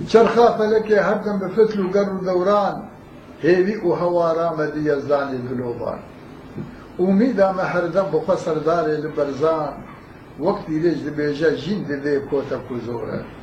چرخا فلکێ هەردەم بە فتل و گەڕ و دەوران هێوی و هەوارا مەدی یەزدانی دلۆبان ئومیدامە هەردەم بخوا سەردارێ لە بەرزان وەکتی لێش دەبێژە ژین دەدێ کۆتە کوزۆرە